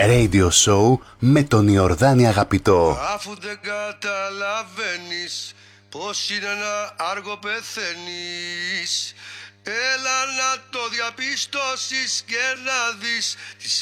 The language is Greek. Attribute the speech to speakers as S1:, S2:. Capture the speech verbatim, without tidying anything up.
S1: Radio Show με τον Ιορδάνη Αγαπητό.
S2: Αφού δεν καταλαβαίνεις πως είναι ένα άργο πεθαίνεις, έλα να το διαπιστώσεις και να δεις τις